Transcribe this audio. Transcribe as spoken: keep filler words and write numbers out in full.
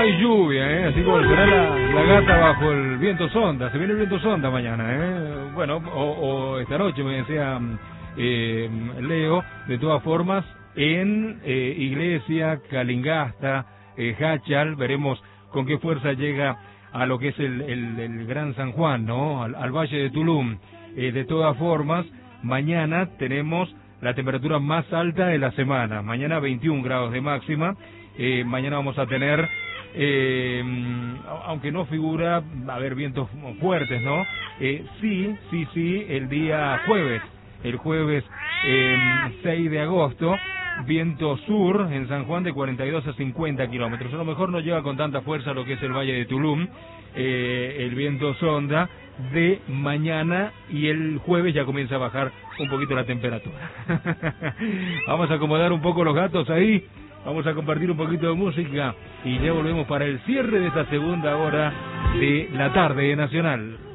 hay lluvia, ¿eh? Así como será la, la gata bajo el viento sonda. Se viene el viento sonda mañana, ¿eh? Bueno, o, o esta noche me decía eh, Leo, de todas formas, en eh, Iglesia, Calingasta, eh, Hachal, veremos con qué fuerza llega a lo que es el, el, el Gran San Juan, ¿no? Al, al Valle de Tulum. Eh, de todas formas, mañana tenemos la temperatura más alta de la semana. Mañana veintiún grados de máxima. Eh, mañana vamos a tener, eh, aunque no figura, a ver, vientos fuertes, ¿no? Eh, sí, sí, sí, el día jueves. El jueves eh, seis de agosto. Viento sur en San Juan de cuarenta y dos a cincuenta kilómetros. A lo mejor no llega con tanta fuerza lo que es el Valle de Tulum. Eh, el viento sonda de mañana y el jueves ya comienza a bajar un poquito la temperatura. Vamos a acomodar un poco los gatos ahí. Vamos a compartir un poquito de música y ya volvemos para el cierre de esta segunda hora de la tarde Nacional.